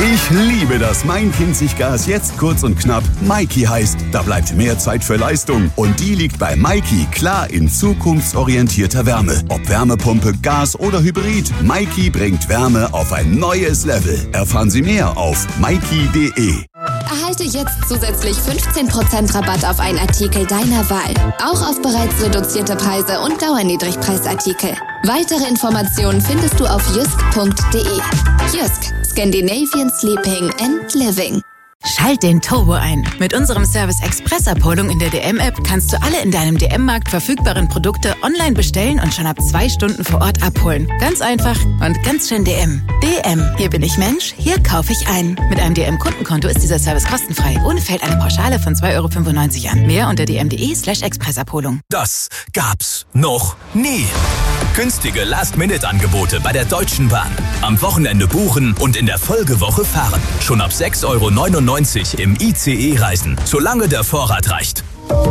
Ich liebe das Main-Kinzig-Gas jetzt kurz und knapp Maiki heißt. Da bleibt mehr Zeit für Leistung. Und die liegt bei Maiki klar in zukunftsorientierter Wärme. Ob Wärmepumpe, Gas oder Hybrid, Maiki bringt Wärme auf ein neues Level. Erfahren Sie mehr auf maiki.de. Erhalte jetzt zusätzlich 15% Rabatt auf einen Artikel deiner Wahl. Auch auf bereits reduzierte Preise und Dauerniedrigpreisartikel. Weitere Informationen findest du auf jysk.de. Jysk, Scandinavian Sleeping and Living. Schalt den Turbo ein. Mit unserem Service Express-Abholung in der DM-App kannst du alle in deinem DM-Markt verfügbaren Produkte online bestellen und schon ab 2 Stunden vor Ort abholen. Ganz einfach und ganz schön DM. DM, hier bin ich Mensch, hier kaufe ich ein. Mit einem DM-Kundenkonto ist dieser Service kostenfrei. Ohne fällt eine Pauschale von 2,95 € an. Mehr unter dm.de/Expressabholung. Das gab's noch nie. Günstige Last-Minute-Angebote bei der Deutschen Bahn. Am Wochenende buchen und in der Folgewoche fahren. Schon ab 6,99 € im ICE reisen, solange der Vorrat reicht.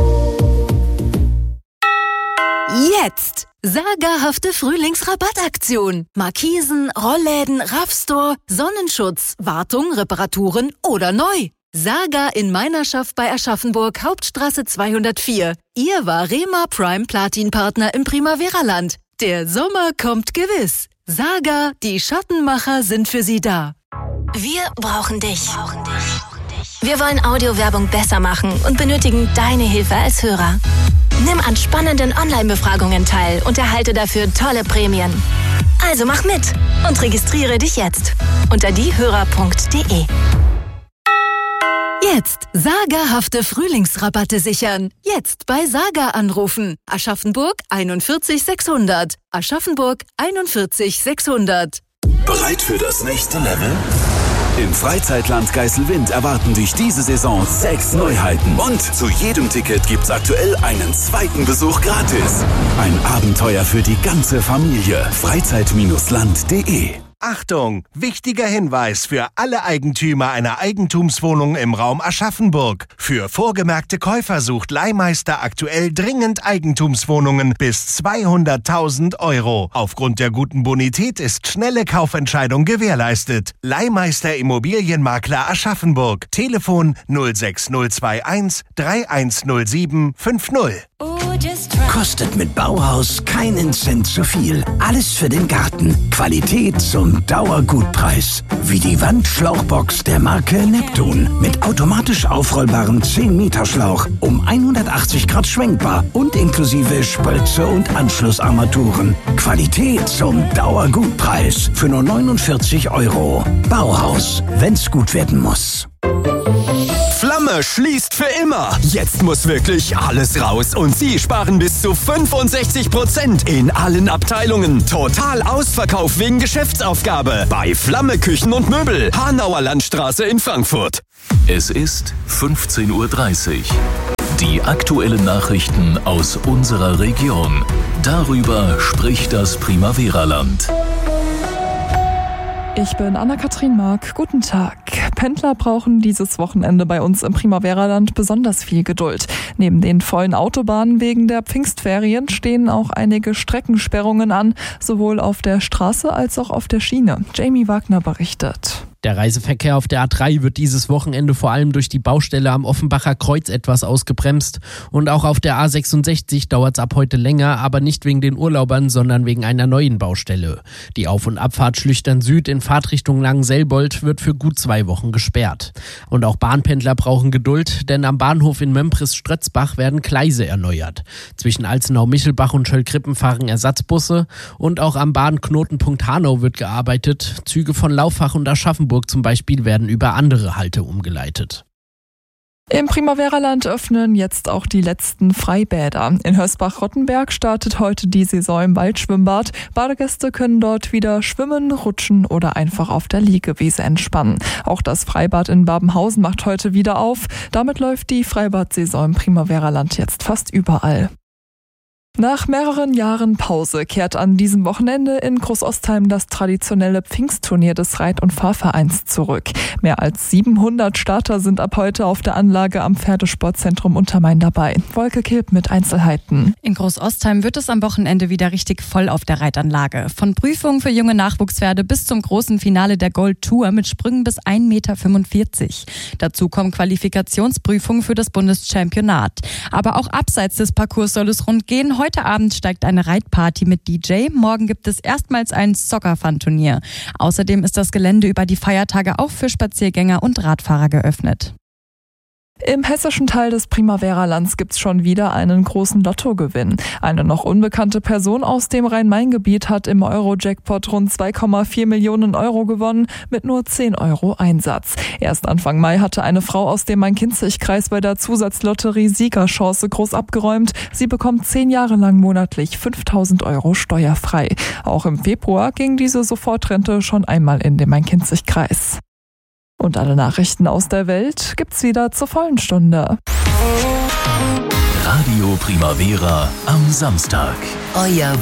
Jetzt! Sagerhafte Frühlingsrabattaktion. Markisen, Rollläden, Raffstore, Sonnenschutz, Wartung, Reparaturen oder neu. Saga in Meinerschaft bei Aschaffenburg, Hauptstraße 204. Ihr Varema Prime Platin-Partner im Primavera-Land. Der Sommer kommt gewiss. Saga, die Schattenmacher sind für Sie da. Wir brauchen dich. Wir wollen Audiowerbung besser machen und benötigen deine Hilfe als Hörer. Nimm an spannenden Online-Befragungen teil und erhalte dafür tolle Prämien. Also mach mit und registriere dich jetzt unter diehörer.de. Jetzt sagerhafte Frühlingsrabatte sichern. Jetzt bei Saga anrufen. Aschaffenburg 41 600. Aschaffenburg 41 600. Bereit für das nächste Level? Im Freizeitland Geiselwind erwarten dich diese Saison 6 Neuheiten. Und zu jedem Ticket gibt's aktuell einen zweiten Besuch gratis. Ein Abenteuer für die ganze Familie. Freizeit-land.de. Achtung! Wichtiger Hinweis für alle Eigentümer einer Eigentumswohnung im Raum Aschaffenburg. Für vorgemerkte Käufer sucht Leihmeister aktuell dringend Eigentumswohnungen bis 200.000 €. Aufgrund der guten Bonität ist schnelle Kaufentscheidung gewährleistet. Leihmeister Immobilienmakler Aschaffenburg. Telefon 06021 3107 50. Kostet mit Bauhaus keinen Cent zu viel. Alles für den Garten. Qualität zum Dauergutpreis. Wie die Wandschlauchbox der Marke Neptun. Mit automatisch aufrollbarem 10-Meter-Schlauch. Um 180 Grad schwenkbar und inklusive Spritze und Anschlussarmaturen. Qualität zum Dauergutpreis. Für nur 49 €. Bauhaus. Wenn's gut werden muss. Flamme schließt für immer. Jetzt muss wirklich alles raus und Sie sparen bis zu 65% in allen Abteilungen. Total Ausverkauf wegen Geschäftsaufgabe bei Flamme Küchen und Möbel, Hanauer Landstraße in Frankfurt. Es ist 15:30 Uhr. Die aktuellen Nachrichten aus unserer Region. Darüber spricht das Primavera-Land. Ich bin Anna-Kathrin Mark. Guten Tag. Pendler brauchen dieses Wochenende bei uns im Primavera-Land besonders viel Geduld. Neben den vollen Autobahnen wegen der Pfingstferien stehen auch einige Streckensperrungen an, sowohl auf der Straße als auch auf der Schiene. Jamie Wagner berichtet. Der Reiseverkehr auf der A3 wird dieses Wochenende vor allem durch die Baustelle am Offenbacher Kreuz etwas ausgebremst. Und auch auf der A66 dauert es ab heute länger, aber nicht wegen den Urlaubern, sondern wegen einer neuen Baustelle. Die Auf- und Abfahrt Schlüchtern Süd in Fahrtrichtung Langenselbold wird für gut 2 Wochen gesperrt. Und auch Bahnpendler brauchen Geduld, denn am Bahnhof in Mömpris-Strötzbach werden Gleise erneuert. Zwischen Alzenau-Michelbach und Schöllkrippen fahren Ersatzbusse und auch am Bahnknotenpunkt Hanau wird gearbeitet. Züge von Lauffach und Aschaffenburg zum Beispiel werden über andere Halte umgeleitet. Im Primavera-Land öffnen jetzt auch die letzten Freibäder. In Hösbach-Rottenberg startet heute die Saison im Waldschwimmbad. Badegäste können dort wieder schwimmen, rutschen oder einfach auf der Liegewiese entspannen. Auch das Freibad in Babenhausen macht heute wieder auf. Damit läuft die Freibad-Saison im Primavera-Land jetzt fast überall. Nach mehreren Jahren Pause kehrt an diesem Wochenende in Großostheim das traditionelle Pfingstturnier des Reit- und Fahrvereins zurück. Mehr als 700 Starter sind ab heute auf der Anlage am Pferdesportzentrum Untermain dabei. Wolke Kilp mit Einzelheiten. In Großostheim wird es am Wochenende wieder richtig voll auf der Reitanlage. Von Prüfungen für junge Nachwuchspferde bis zum großen Finale der Gold Tour mit Sprüngen bis 1,45 Meter. Dazu kommen Qualifikationsprüfungen für das Bundeschampionat. Aber auch abseits des Parcours soll es rund gehen. Heute Abend steigt eine Reitparty mit DJ. Morgen gibt es erstmals ein Soccer-Fun-Turnier. Außerdem ist das Gelände über die Feiertage auch für Spaziergänger und Radfahrer geöffnet. Im hessischen Teil des Primavera-Lands gibt's schon wieder einen großen Lottogewinn. Eine noch unbekannte Person aus dem Rhein-Main-Gebiet hat im Euro-Jackpot rund 2,4 Millionen Euro gewonnen mit nur 10 Euro Einsatz. Erst Anfang Mai hatte eine Frau aus dem Main-Kinzig-Kreis bei der Zusatzlotterie Siegerchance groß abgeräumt. Sie bekommt 10 Jahre lang monatlich 5.000 Euro steuerfrei. Auch im Februar ging diese Sofortrente schon einmal in den Main-Kinzig-Kreis. Und alle Nachrichten aus der Welt gibt's wieder zur vollen Stunde. Radio Primavera am Samstag. Euer